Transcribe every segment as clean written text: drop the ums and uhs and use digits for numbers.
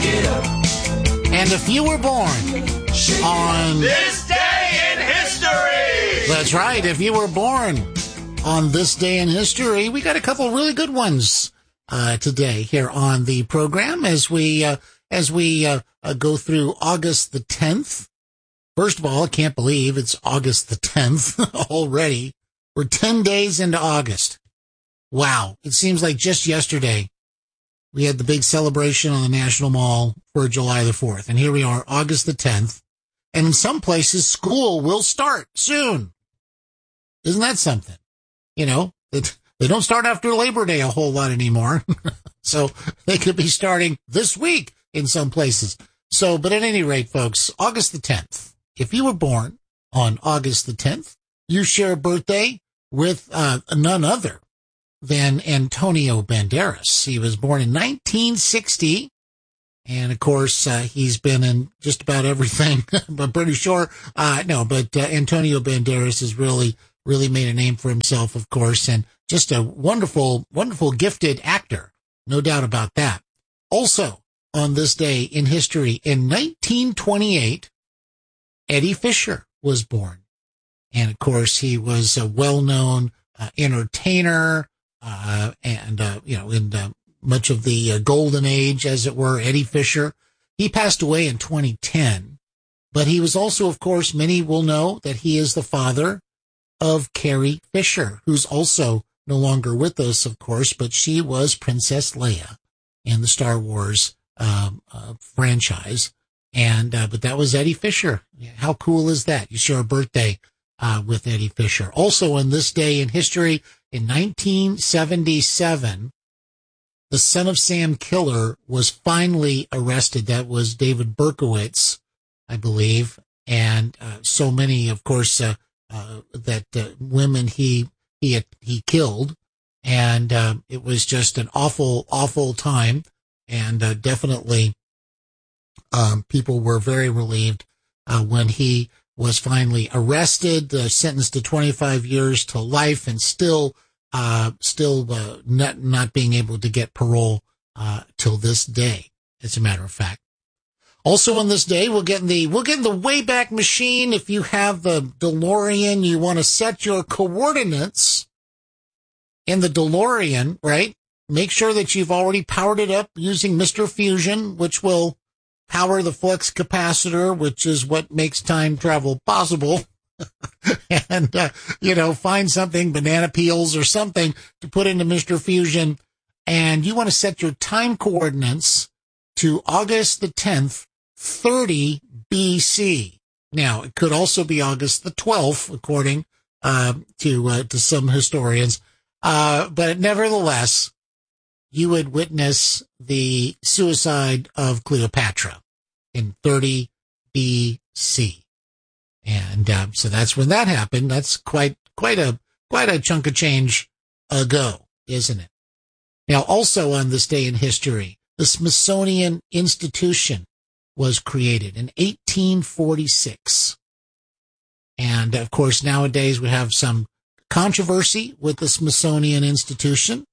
And if you were born on this day in history, that's right. If you were born on this day in history, we got a couple really good ones today here on the program as we go through August the 10th. First of all, I can't believe it's August the 10th already. We're 10 days into August. Wow. It seems like just yesterday we had the big celebration on the National Mall for July the 4th. And here we are, August the 10th. And in some places, school will start soon. Isn't that something? You know, they don't start after Labor Day a whole lot anymore. So they could be starting this week in some places. So, but at any rate, folks, August the 10th. If you were born on August the 10th, you share a birthday with none other than Antonio Banderas. He was born in 1960. And of course, he's been in just about everything. I'm pretty sure. But Antonio Banderas has really made a name for himself, of course, and just a wonderful, gifted actor. No doubt about that. Also, on this day in history, in 1928, Eddie Fisher was born. And of course, he was a well-known entertainer, in much of the golden age, as it were, Eddie Fisher. He passed away in 2010, but he was also, of course, many will know that he is the father of Carrie Fisher, who's also no longer with us, of course, but she was Princess Leia in the Star Wars franchise. And but that was Eddie Fisher. How cool is that? You share a birthday with Eddie Fisher. Also on this day in history, in 1977, the Son of Sam killer was finally arrested. That was David Berkowitz, I believe. And so many, of course, women he killed. And it was just an awful time. And definitely people were very relieved when he was finally arrested, sentenced to 25 years to life, and still not being able to get parole till this day, as a matter of fact. Also on this day, we'll get in the Wayback Machine. If you have the DeLorean, you want to set your coordinates in the DeLorean, right? Make sure that you've already powered it up using Mr. Fusion, which will power the flux capacitor, which is what makes time travel possible. And, find something, banana peels or something to put into Mr. Fusion. And you want to set your time coordinates to August the 10th, 30 BC. Now, it could also be August the 12th, according to some historians. But nevertheless, you would witness the suicide of Cleopatra in 30 BC. And so that's when that happened. That's quite a chunk of change ago, isn't it? Now, also on this day in history, the Smithsonian Institution was created in 1846. And of course, nowadays we have some controversy with the Smithsonian Institution.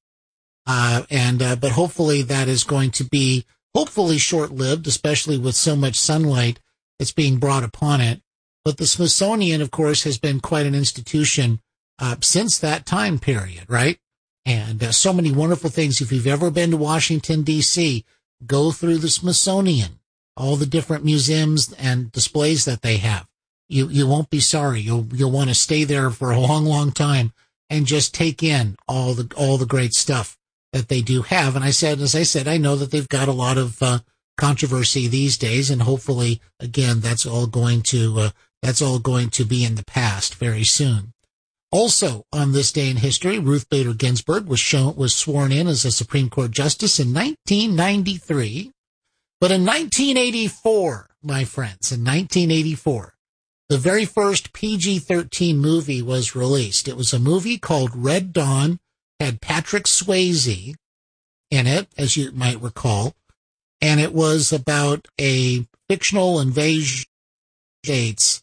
But hopefully that is going to be short-lived, especially with so much sunlight that's being brought upon it. But the Smithsonian, of course, has been quite an institution since that time period, right? And so many wonderful things. If you've ever been to Washington, D.C., go through the Smithsonian, all the different museums and displays that they have. You won't be sorry. You'll want to stay there for a long, long time and just take in all the great stuff that they do have. And as I said, I know that they've got a lot of controversy these days, and hopefully, again, that's all going to be in the past very soon. Also, on this day in history, Ruth Bader Ginsburg was sworn in as a Supreme Court justice in 1993. But in 1984, my friends, in 1984, the very first PG-13 movie was released. It was a movie called Red Dawn, had Patrick Swayze in it, as you might recall, and it was about a fictional invasion of States,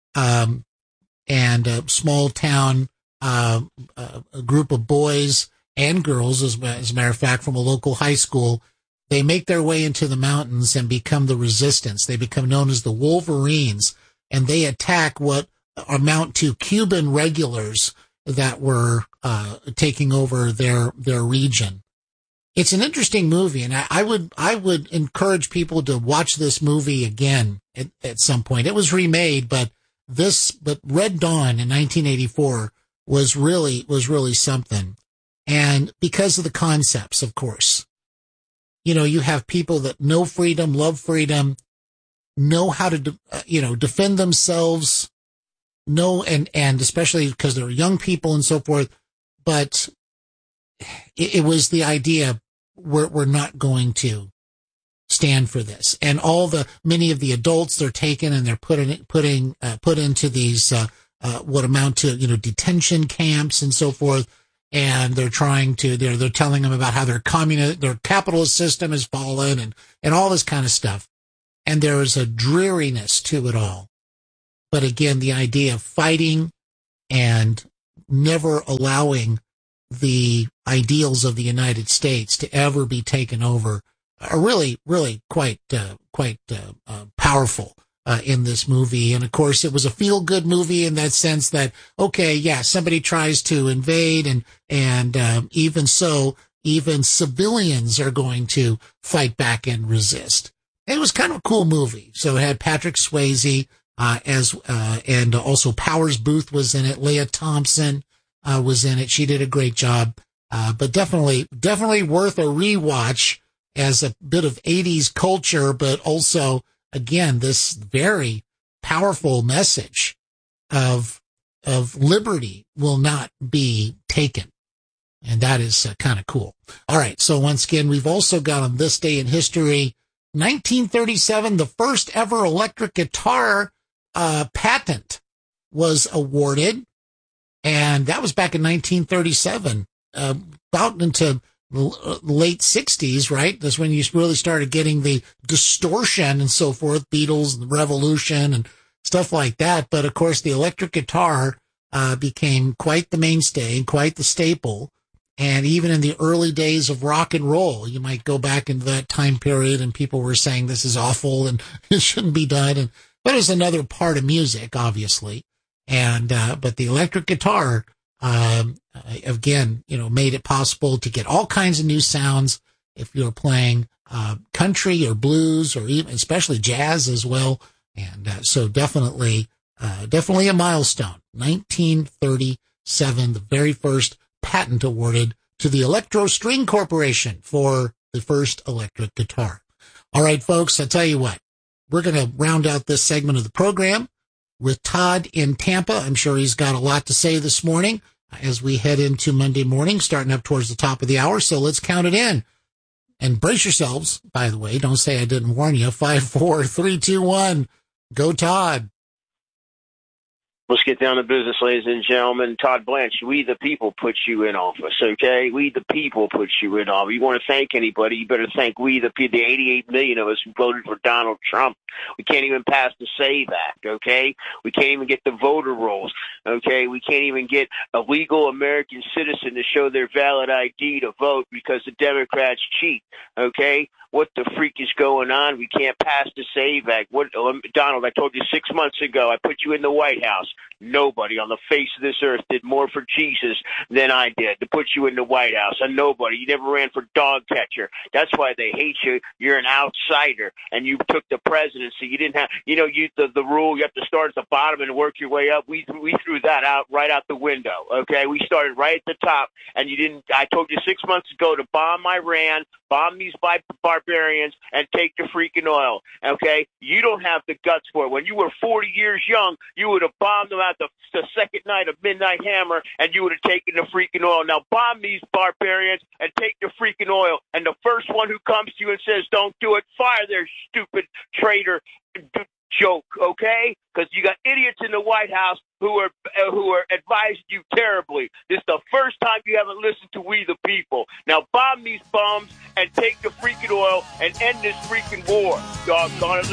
and a small town, a group of boys and girls, as a matter of fact, from a local high school They make their way into the mountains and become the resistance. They become known as the Wolverines, and they attack what amount to Cuban regulars that were taking over their region. It's an interesting movie, and I would encourage people to watch this movie again at some point. It was remade, but Red Dawn in 1984 was really something. And because of the concepts, of course, you have people that know freedom, love freedom, know how to, defend themselves, and especially because they're young people and so forth. But it was the idea we're not going to stand for this. And many of the adults, they're taken and they're put into these, what amount to, detention camps and so forth. And they're they're telling them about how their capitalist system has fallen and all this kind of stuff. And there is a dreariness to it all. But again, the idea of fighting and never allowing the ideals of the United States to ever be taken over are really, really quite powerful in this movie. And of course, it was a feel-good movie in that sense that, okay, yeah, somebody tries to invade, and even so, even civilians are going to fight back and resist. And it was kind of a cool movie. So it had Patrick Swayze and also Powers Booth was in it. Leah Thompson was in it. She did a great job. But definitely worth a rewatch as a bit of 80s culture, but also, again, this very powerful message of liberty will not be taken. And that is kind of cool. All right. So once again, we've also got on this day in history, 1937, the first ever electric guitar patent was awarded. And that was back in 1937, about into late 60s, right? That's when you really started getting the distortion and so forth, Beatles and the Revolution and stuff like that. But of course, the electric guitar became quite the mainstay and quite the staple. And even in the early days of rock and roll, you might go back into that time period and people were saying this is awful and it shouldn't be done. But it's another part of music, obviously. And, but the electric guitar, again, made it possible to get all kinds of new sounds if you're playing, country or blues or even, especially jazz as well. And, so definitely a milestone. 1937, the very first patent awarded to the Electro String Corporation for the first electric guitar. All right, folks, I tell you what, we're going to round out this segment of the program with Todd in Tampa. I'm sure he's got a lot to say this morning as we head into Monday morning, starting up towards the top of the hour. So let's count it in and brace yourselves. By the way, don't say I didn't warn you. 5, 4, 3, 2, 1. Go, Todd. Let's get down to business, ladies and gentlemen. Todd Blanche, we the people put you in office, okay? We the people put you in office. You want to thank anybody, you better thank we the people, the 88 million of us who voted for Donald Trump. We can't even pass the SAVE Act, okay? We can't even get the voter rolls, okay? We can't even get a legal American citizen to show their valid ID to vote because the Democrats cheat, okay? What the freak is going on? We can't pass the SAVE Act. Donald, I told you 6 months ago, I put you in the White House. Nobody on the face of this earth did more for Jesus than I did to put you in the White House. And nobody. You never ran for dog catcher. That's why they hate you. You're an outsider, and you took the presidency. You didn't have, the rule. You have to start at the bottom and work your way up. We threw that right out the window. Okay, we started right at the top, and you didn't. I told you 6 months ago to bomb Iran, bomb these barbarians, and take the freaking oil. Okay, you don't have the guts for it. When you were 40 years young, you would have bombed them out the second night of Midnight Hammer, and you would have taken the freaking oil. Now bomb these barbarians and take the freaking oil. And the first one who comes to you and says, "Don't do it," fire their stupid traitor joke, okay? Because you got idiots in the White House who are advising you terribly. This is the first time you haven't listened to we the people. Now bomb these bums and take the freaking oil and end this freaking war. Doggone it.